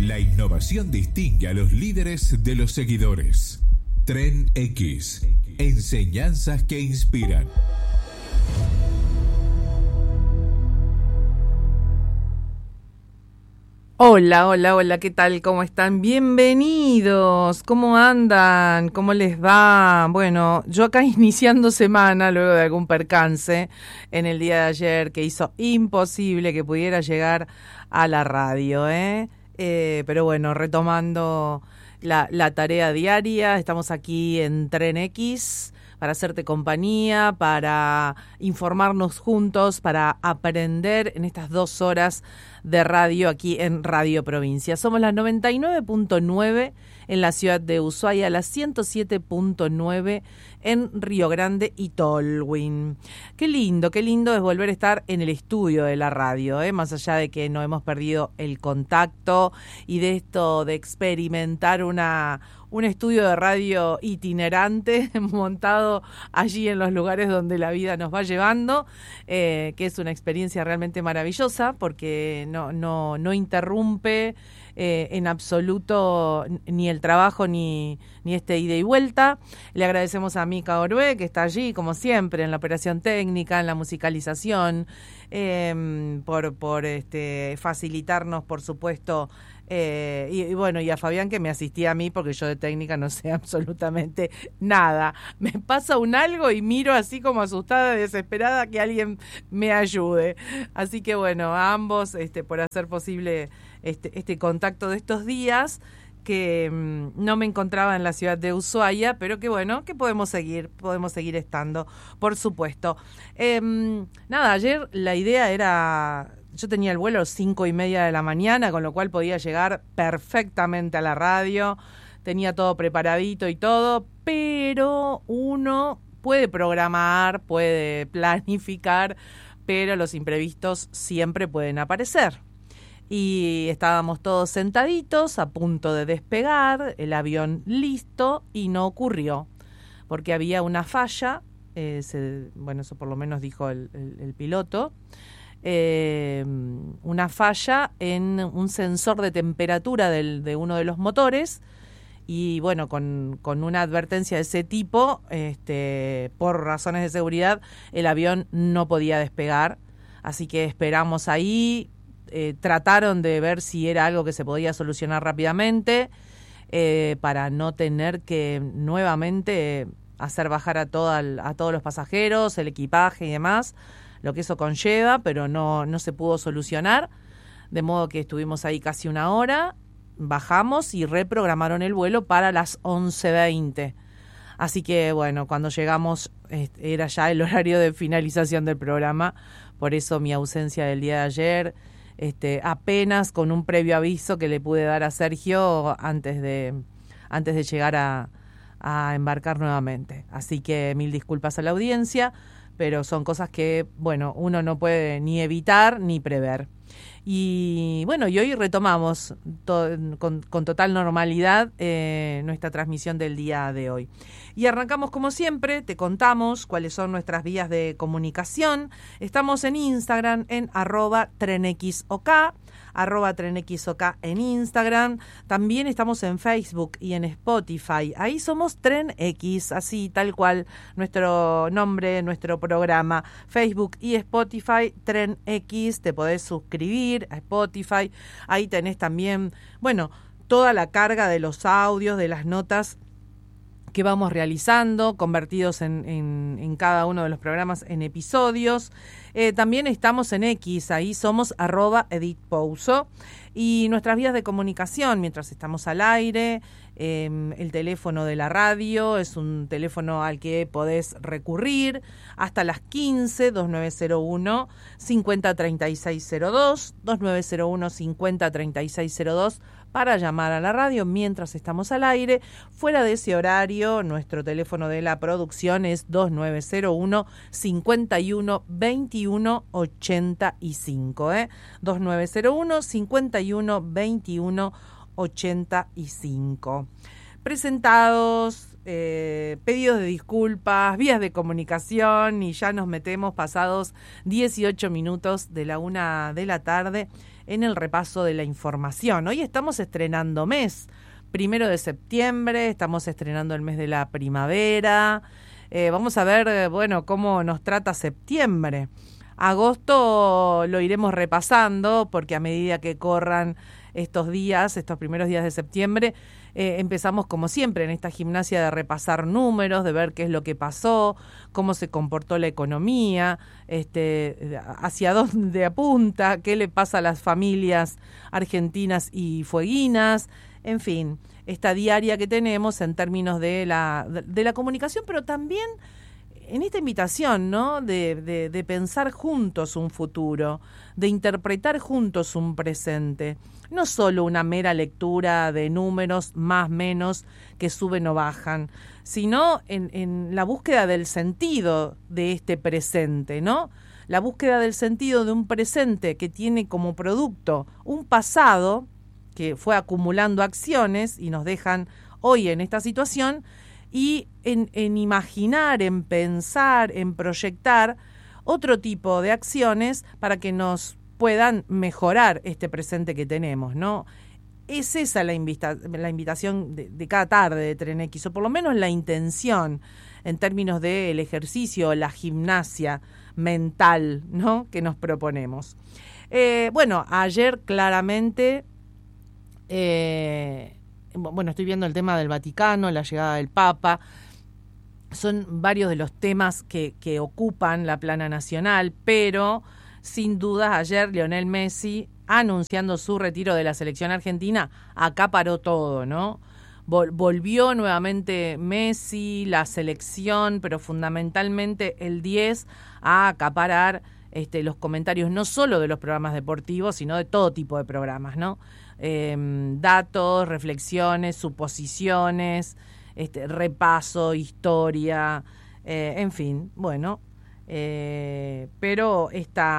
La innovación distingue a los líderes de los seguidores. Tren X. Enseñanzas que inspiran. Hola, hola, hola, ¿qué tal? ¿Cómo están? Bienvenidos. ¿Cómo andan? ¿Cómo les va? Bueno, yo acá iniciando semana, luego de algún percance en el día de ayer que hizo imposible que pudiera llegar a la radio, pero bueno, retomando la tarea diaria, estamos aquí en Tren X para hacerte compañía, para informarnos juntos, para aprender en estas 2 horas de radio aquí en Radio Provincia. Somos las 99.9 en la ciudad de Ushuaia, las 107.9 en Río Grande y Tolwyn. Qué lindo es volver a estar en el estudio de la radio, más allá de que no hemos perdido el contacto y de esto de experimentar un estudio de radio itinerante montado allí en los lugares donde la vida nos va llevando, que es una experiencia realmente maravillosa porque no interrumpe en absoluto ni el trabajo ni este ida y vuelta. Le agradecemos a Mica Orué, que está allí como siempre en la operación técnica, en la musicalización, por facilitarnos, por supuesto. Y bueno, y a Fabián, que me asistía a mí porque yo de técnica no sé absolutamente nada. Me pasa un algo y miro así como asustada, desesperada que alguien me ayude. Así que bueno, a ambos por hacer posible este contacto de estos días, que no me encontraba en la ciudad de Ushuaia, pero que bueno, que podemos seguir estando, por supuesto. Ayer la idea era... Yo tenía el vuelo a las 5:30 de la mañana, con lo cual podía llegar perfectamente a la radio, tenía todo preparadito y todo, pero uno puede programar, puede planificar, pero los imprevistos siempre pueden aparecer. Y estábamos todos sentaditos, a punto de despegar, el avión listo, y no ocurrió, porque había una falla, eso por lo menos dijo el piloto, una falla en un sensor de temperatura de uno de los motores, y bueno, con una advertencia de ese tipo, por razones de seguridad, el avión no podía despegar, así que esperamos ahí. Trataron de ver si era algo que se podía solucionar rápidamente, para no tener que nuevamente hacer bajar a todos los pasajeros, el equipaje y demás, lo que eso conlleva, pero no se pudo solucionar, de modo que estuvimos ahí casi 1 hora, bajamos y reprogramaron el vuelo para las 11:20. Así que bueno, cuando llegamos era ya el horario de finalización del programa, por eso mi ausencia del día de ayer, apenas con un previo aviso que le pude dar a Sergio antes de llegar a embarcar nuevamente. Así que 1000 disculpas a la audiencia, pero son cosas que, bueno, uno no puede ni evitar ni prever. Y bueno, y hoy retomamos con total normalidad nuestra transmisión del día de hoy. Y arrancamos como siempre, te contamos cuáles son nuestras vías de comunicación. Estamos en Instagram en @trenxok, @trenxok en Instagram. También estamos en Facebook y en Spotify. Ahí somos Tren X, así tal cual nuestro nombre, nuestro programa. Facebook y Spotify, Tren X. Te podés suscribir a Spotify. Ahí tenés también, bueno, toda la carga de los audios, de las notas que vamos realizando, convertidos en cada uno de los programas en episodios. También estamos en X, ahí somos @edithpouso. Y nuestras vías de comunicación mientras estamos al aire, el teléfono de la radio es un teléfono al que podés recurrir hasta las 15, 2901 503602, 2901 503602, para llamar a la radio mientras estamos al aire. Fuera de ese horario, nuestro teléfono de la producción es 2901 51 21 85, 2901 51 21 85. Presentados, pedidos de disculpas, vías de comunicación, y ya nos metemos pasados 18 minutos de la 1 de la tarde en el repaso de la información. Hoy estamos estrenando mes, 1 de septiembre, estamos estrenando el mes de la primavera. Vamos a ver, cómo nos trata septiembre. Agosto lo iremos repasando porque a medida que corran estos días, estos primeros días de septiembre, empezamos como siempre en esta gimnasia de repasar números, de ver qué es lo que pasó, cómo se comportó la economía, hacia dónde apunta, qué le pasa a las familias argentinas y fueguinas, en fin, esta diaria que tenemos en términos de la comunicación, pero también en esta invitación, ¿no? De pensar juntos un futuro, de interpretar juntos un presente. No solo una mera lectura de números más menos que suben o bajan, sino en la búsqueda del sentido de este presente, ¿no? La búsqueda del sentido de un presente que tiene como producto un pasado que fue acumulando acciones y nos dejan hoy en esta situación, y en imaginar, en pensar, en proyectar otro tipo de acciones para que nos puedan mejorar este presente que tenemos, ¿no? Es esa la invitación de cada tarde de Tren X, o por lo menos la intención en términos del ejercicio, la gimnasia mental, ¿no?, que nos proponemos. Ayer claramente... estoy viendo el tema del Vaticano, la llegada del Papa. Son varios de los temas que ocupan la plana nacional, pero sin dudas ayer Lionel Messi, anunciando su retiro de la selección argentina, acaparó todo, ¿no? Volvió nuevamente Messi, la selección, pero fundamentalmente el 10 a acaparar los comentarios no solo de los programas deportivos, sino de todo tipo de programas, ¿no? Datos, reflexiones, suposiciones, repaso, historia, en fin, pero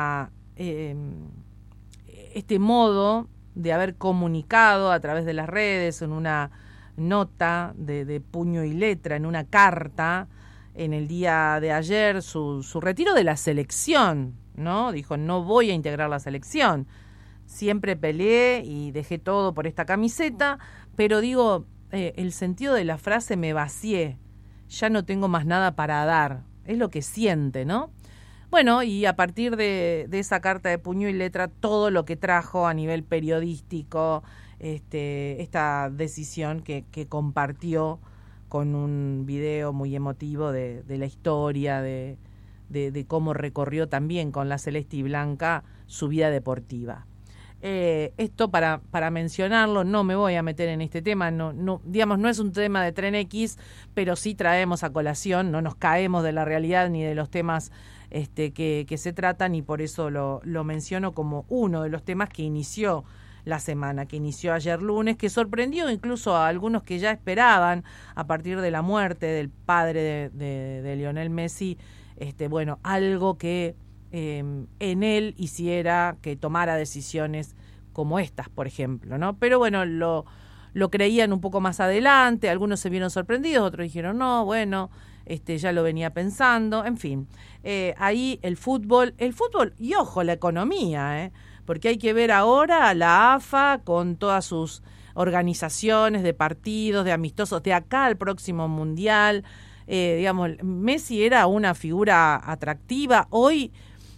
este modo de haber comunicado a través de las redes, en una nota de puño y letra, en una carta, en el día de ayer, su retiro de la selección, ¿no? Dijo, no voy a integrar la selección. Siempre peleé y dejé todo por esta camiseta, pero digo, el sentido de la frase, me vacié, ya no tengo más nada para dar, es lo que siente, ¿no? Bueno, y a partir de esa carta de puño y letra, todo lo que trajo a nivel periodístico, esta decisión que compartió con un video muy emotivo de la historia, de cómo recorrió también con la celeste y blanca su vida deportiva. Esto para mencionarlo, no me voy a meter en este tema, no es un tema de Tren X, pero sí traemos a colación, no nos caemos de la realidad ni de los temas que se tratan, y por eso lo menciono como uno de los temas que inició la semana, que inició ayer lunes, que sorprendió incluso a algunos que ya esperaban, a partir de la muerte del padre de Lionel Messi, algo que en él hiciera que tomara decisiones como estas, por ejemplo, ¿no? Pero lo creían un poco más adelante, algunos se vieron sorprendidos, otros dijeron no, ya lo venía pensando, en fin. Ahí el fútbol y ojo, la economía, porque hay que ver ahora a la AFA con todas sus organizaciones de partidos, de amistosos, de acá al próximo Mundial. Messi era una figura atractiva. Hoy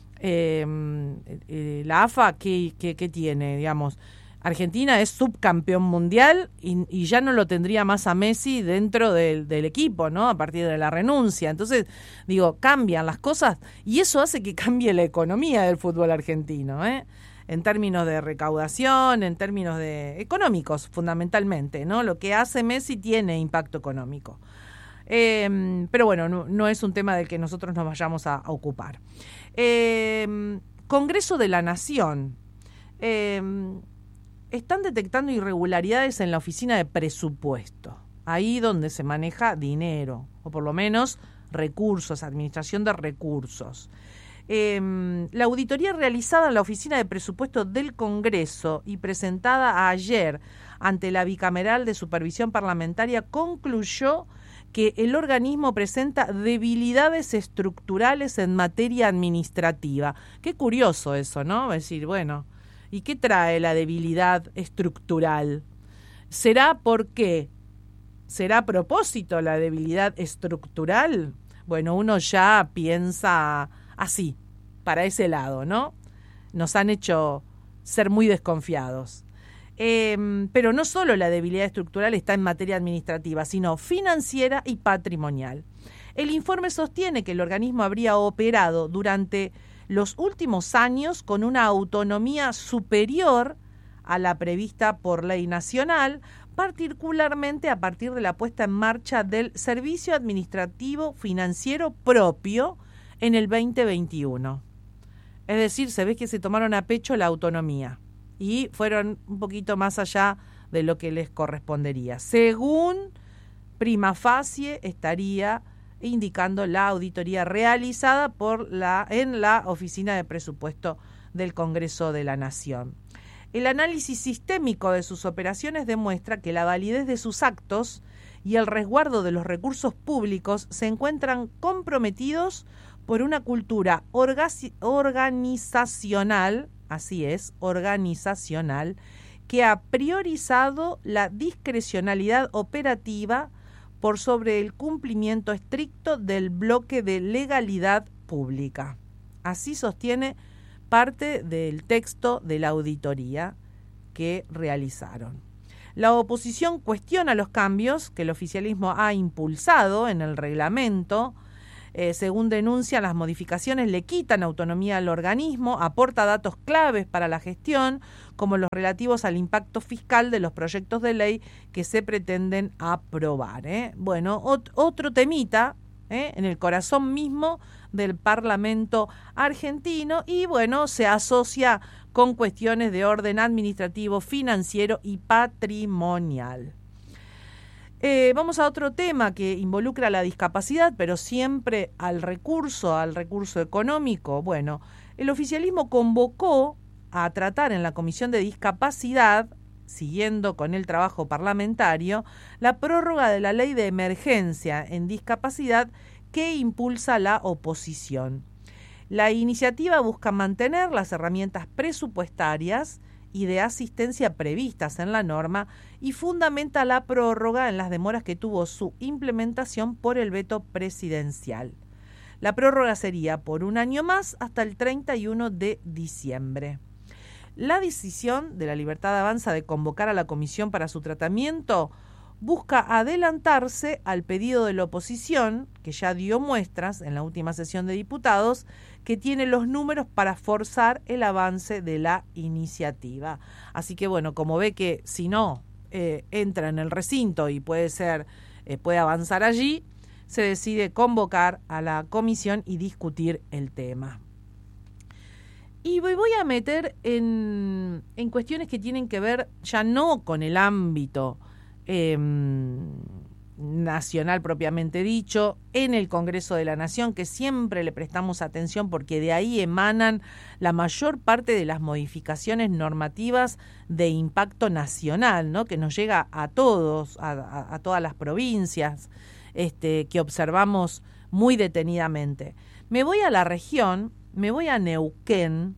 la AFA, ¿qué tiene? Argentina es subcampeón mundial y ya no lo tendría más a Messi dentro del equipo, ¿no? A partir de la renuncia. Entonces, cambian las cosas y eso hace que cambie la economía del fútbol argentino, en términos de recaudación, en términos de económicos, fundamentalmente, ¿no? Lo que hace Messi tiene impacto económico. Pero no es un tema del que nosotros nos vayamos a ocupar. Congreso de la Nación. Están detectando irregularidades en la oficina de presupuesto, ahí donde se maneja dinero, o por lo menos recursos, administración de recursos. La auditoría realizada en la oficina de presupuesto del Congreso y presentada ayer ante la Bicameral de Supervisión Parlamentaria concluyó que el organismo presenta debilidades estructurales en materia administrativa. Qué curioso eso, ¿no? Es decir, ¿Y qué trae la debilidad estructural? ¿Será por qué? ¿Será a propósito la debilidad estructural? Bueno, uno ya piensa así, para ese lado, ¿no? Nos han hecho ser muy desconfiados. Pero no solo la debilidad estructural está en materia administrativa, sino financiera y patrimonial. El informe sostiene que el organismo habría operado durante los últimos años con una autonomía superior a la prevista por ley nacional, particularmente a partir de la puesta en marcha del Servicio Administrativo Financiero propio en el 2021. Es decir, se ve que se tomaron a pecho la autonomía y fueron un poquito más allá de lo que les correspondería. Según prima facie estaría indicando la auditoría realizada en la Oficina de Presupuesto del Congreso de la Nación. El análisis sistémico de sus operaciones demuestra que la validez de sus actos y el resguardo de los recursos públicos se encuentran comprometidos por una cultura organizacional, así es, organizacional, que ha priorizado la discrecionalidad operativa por sobre el cumplimiento estricto del bloque de legalidad pública. Así sostiene parte del texto de la auditoría que realizaron. La oposición cuestiona los cambios que el oficialismo ha impulsado en el reglamento. Según denuncian, las modificaciones le quitan autonomía al organismo, aporta datos claves para la gestión, como los relativos al impacto fiscal de los proyectos de ley que se pretenden aprobar. Bueno, otro temita en el corazón mismo del Parlamento argentino y bueno, se asocia con cuestiones de orden administrativo, financiero y patrimonial. Vamos a otro tema que involucra la discapacidad, pero siempre al recurso económico. Bueno, el oficialismo convocó a tratar en la Comisión de Discapacidad, siguiendo con el trabajo parlamentario, la prórroga de la ley de emergencia en discapacidad que impulsa la oposición. La iniciativa busca mantener las herramientas presupuestarias y de asistencia previstas en la norma y fundamenta la prórroga en las demoras que tuvo su implementación por el veto presidencial. La prórroga sería por un año más hasta el 31 de diciembre. La decisión de la Libertad Avanza de convocar a la comisión para su tratamiento busca adelantarse al pedido de la oposición, que ya dio muestras en la última sesión de diputados, que tiene los números para forzar el avance de la iniciativa. Así que bueno, como ve que si no entra en el recinto y puede avanzar allí, se decide convocar a la comisión y discutir el tema. Y voy a meter en cuestiones que tienen que ver ya no con el ámbito nacional propiamente dicho, en el Congreso de la Nación, que siempre le prestamos atención porque de ahí emanan la mayor parte de las modificaciones normativas de impacto nacional, ¿no? Que nos llega a todos, a todas las provincias, que observamos muy detenidamente. Me voy a la región, me voy a Neuquén,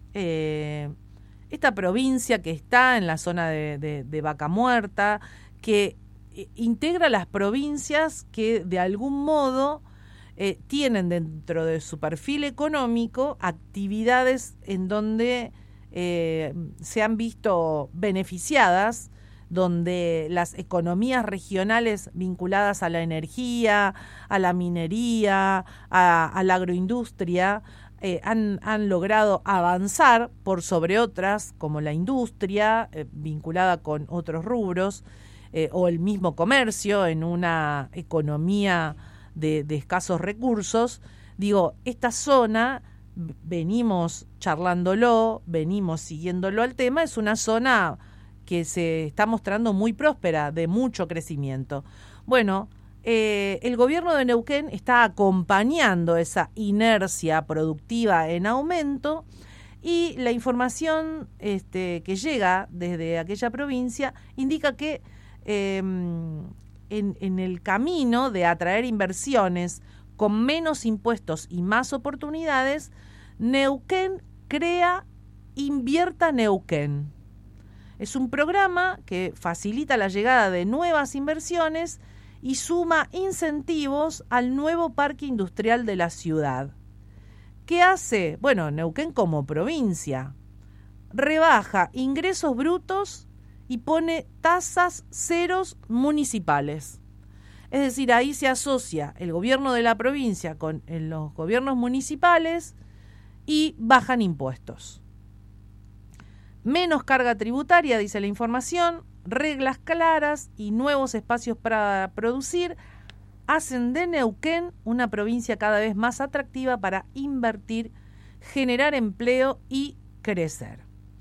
esta provincia que está en la zona de Vaca Muerta, que integra las provincias que de algún modo tienen dentro de su perfil económico actividades en donde se han visto beneficiadas, donde las economías regionales vinculadas a la energía, a la minería, a la agroindustria, han logrado avanzar por sobre otras, como la industria vinculada con otros rubros, o el mismo comercio en una economía de escasos recursos. Digo, esta zona, venimos charlándolo, venimos siguiéndolo al tema, es una zona que se está mostrando muy próspera, de mucho crecimiento. Bueno, el gobierno de Neuquén está acompañando esa inercia productiva en aumento y la información que llega desde aquella provincia indica que en el camino de atraer inversiones con menos impuestos y más oportunidades, Neuquén crea Invierta Neuquén. Es un programa que facilita la llegada de nuevas inversiones y suma incentivos al nuevo parque industrial de la ciudad. ¿Qué hace? Bueno, Neuquén como provincia rebaja ingresos brutos y pone tasas ceros municipales. Es decir, ahí se asocia el gobierno de la provincia con los gobiernos municipales y bajan impuestos. Menos carga tributaria, dice la información, reglas claras y nuevos espacios para producir hacen de Neuquén una provincia cada vez más atractiva para invertir, generar empleo y crecer.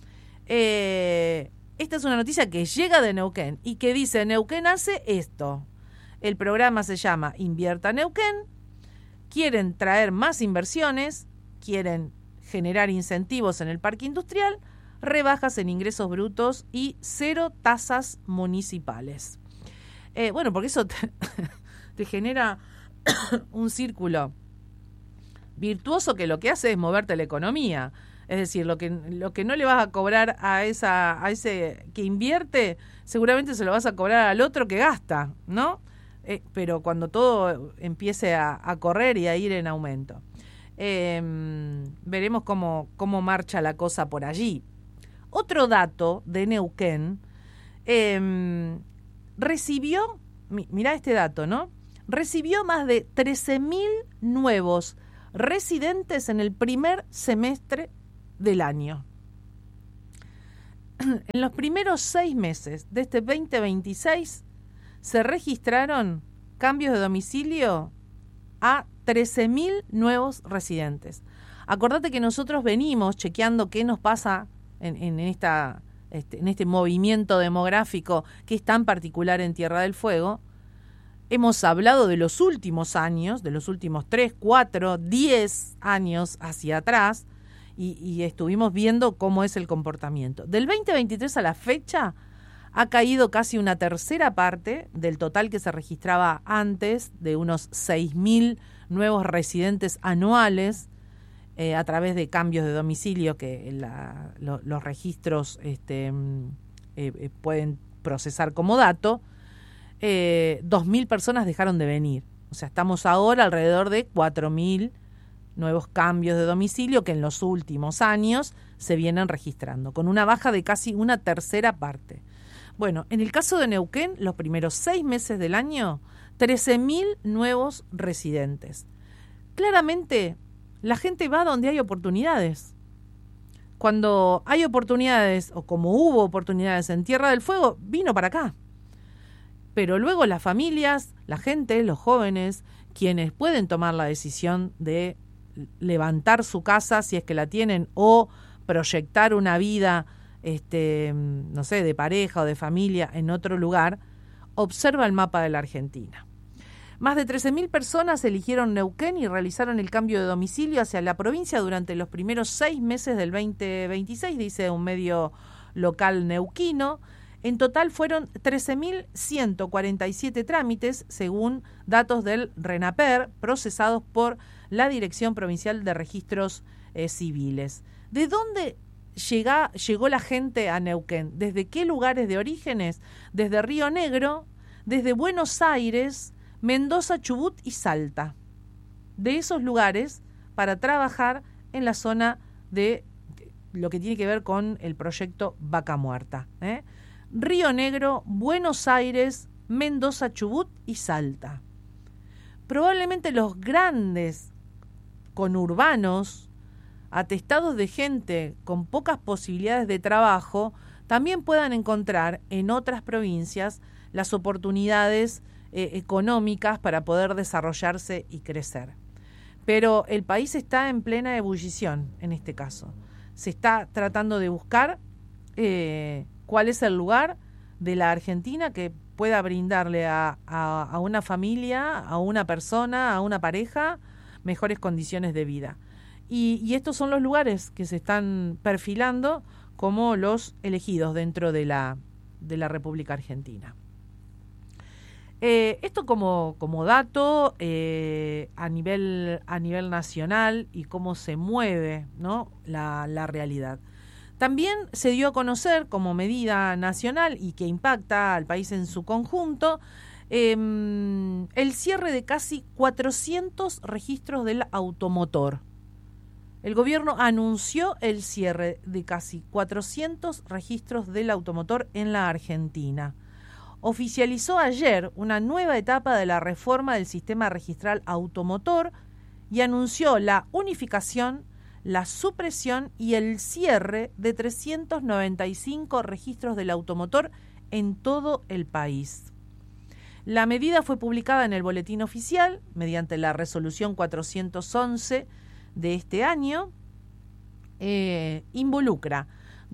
Esta es una noticia que llega de Neuquén y que dice: Neuquén hace esto. El programa se llama Invierta Neuquén. Quieren traer más inversiones, quieren generar incentivos en el parque industrial, rebajas en ingresos brutos y cero tasas municipales. Bueno, porque eso te genera un círculo virtuoso que lo que hace es moverte la economía. Es decir, lo que no le vas a cobrar a ese que invierte, seguramente se lo vas a cobrar al otro que gasta, ¿no? Pero cuando todo empiece a correr y a ir en aumento. Veremos cómo marcha la cosa por allí. Otro dato de Neuquén, recibió, mirá este dato, ¿no? Recibió más de 13.000 nuevos residentes en el primer semestre del año. En los primeros 6 meses de este 2026 se registraron cambios de domicilio a 13.000 nuevos residentes. Acordate que nosotros venimos chequeando qué nos pasa en este movimiento demográfico que es tan particular en Tierra del Fuego. Hemos hablado de los últimos años, de los últimos 3, 4, 10 años hacia atrás, y estuvimos viendo cómo es el comportamiento. Del 2023 a la fecha ha caído casi una tercera parte del total que se registraba antes, de unos 6.000 nuevos residentes anuales, a través de cambios de domicilio que los registros pueden procesar como dato. 2.000 personas dejaron de venir. O sea, estamos ahora alrededor de 4.000 nuevos cambios de domicilio que en los últimos años se vienen registrando, con una baja de casi una tercera parte. Bueno, en el caso de Neuquén, los primeros 6 meses del año, 13.000 nuevos residentes. Claramente, la gente va donde hay oportunidades. Cuando hay oportunidades, o como hubo oportunidades en Tierra del Fuego, vino para acá. Pero luego las familias, la gente, los jóvenes, quienes pueden tomar la decisión de levantar su casa, si es que la tienen, o proyectar una vida, no sé, de pareja o de familia en otro lugar, observa el mapa de la Argentina. Más de 13.000 personas eligieron Neuquén y realizaron el cambio de domicilio hacia la provincia durante los primeros 6 meses del 2026, dice un medio local neuquino. En total fueron 13.147 trámites, según datos del RENAPER, procesados por la Dirección Provincial de Registros Civiles. ¿De dónde llegó la gente a Neuquén? ¿Desde qué lugares de orígenes? Desde Río Negro, desde Buenos Aires, Mendoza, Chubut y Salta. De esos lugares para trabajar en la zona de lo que tiene que ver con el proyecto Vaca Muerta. Río Negro, Buenos Aires, Mendoza, Chubut y Salta. Probablemente los grandes conurbanos, atestados de gente con pocas posibilidades de trabajo, también puedan encontrar en otras provincias las oportunidades económicas para poder desarrollarse y crecer. Pero el país está en plena ebullición en este caso. Se está tratando de buscar cuál es el lugar de la Argentina que pueda brindarle a una familia, a una persona, a una pareja, mejores condiciones de vida. Y estos son los lugares que se están perfilando como los elegidos dentro de la República Argentina. Esto como dato a nivel nacional y cómo se mueve, ¿no?, la realidad. También se dio a conocer como medida nacional y que impacta al país en su conjunto, el cierre de casi 400 registros del automotor. El gobierno anunció el cierre de casi 400 registros del automotor en la Argentina. Oficializó ayer una nueva etapa de la reforma del sistema registral automotor y anunció la unificación, la supresión y el cierre de 395 registros del automotor en todo el país. La medida fue publicada en el Boletín Oficial mediante la Resolución 411 de este año. Involucra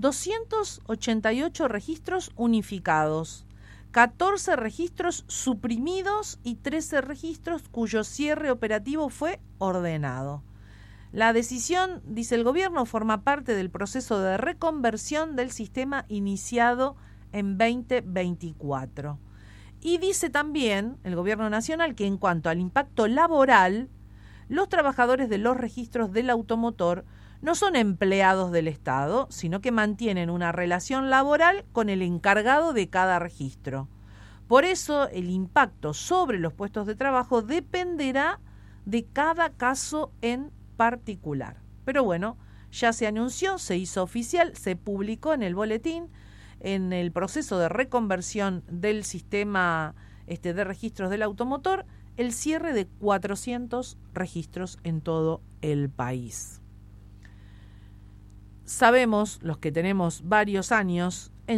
288 registros unificados, 14 registros suprimidos y 13 registros cuyo cierre operativo fue ordenado. La decisión, dice el gobierno, forma parte del proceso de reconversión del sistema iniciado en 2024. Y dice también el gobierno nacional que en cuanto al impacto laboral, los trabajadores de los registros del automotor no son empleados del Estado, sino que mantienen una relación laboral con el encargado de cada registro. Por eso, el impacto sobre los puestos de trabajo dependerá de cada caso en particular. Pero bueno, ya se anunció, se hizo oficial, se publicó en el boletín, en el proceso de reconversión del sistema de registros del automotor, el cierre de 400 registros en todo el país. Sabemos, los que tenemos varios años